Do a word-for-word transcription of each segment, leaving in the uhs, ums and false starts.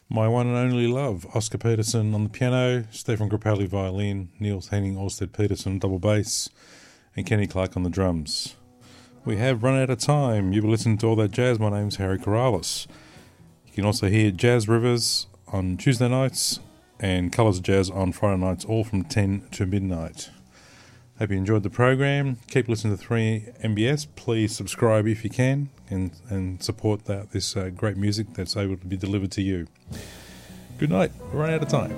My one and only love, Oscar Peterson on the piano, Stefan Grappelli violin, Niels Henning Orsted Peterson double bass, and Kenny Clark on the drums. We have run out of time. You've been listening to All That Jazz. My name's Harry Corrales. You can also hear Jazz Rivers on Tuesday nights and Colours of Jazz on Friday nights, all from ten to midnight. Hope you enjoyed the program. Keep listening to three M B S. Please subscribe if you can and, and support that, this uh, great music that's able to be delivered to you. Good night. We're running out of time.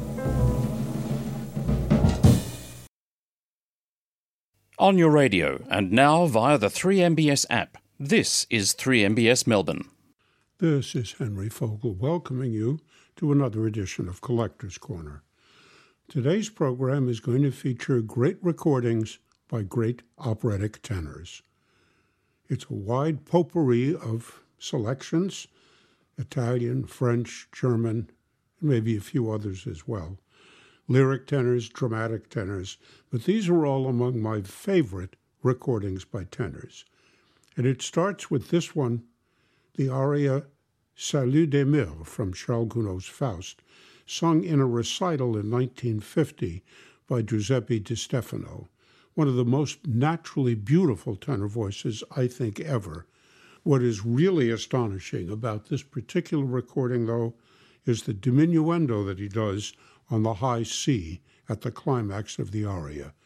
On your radio and now via the three M B S app. This is three M B S Melbourne. This is Henry Fogel welcoming you to another edition of Collector's Corner. Today's program is going to feature great recordings by great operatic tenors. It's a wide potpourri of selections, Italian, French, German, and maybe a few others as well. Lyric tenors, dramatic tenors, but these are all among my favorite recordings by tenors. And it starts with this one, the aria Salut des Mille from Charles Gounod's Faust, sung in a recital in nineteen fifty by Giuseppe Di Stefano, one of the most naturally beautiful tenor voices I think ever. What is really astonishing about this particular recording, though, is the diminuendo that he does on the high C at the climax of the aria.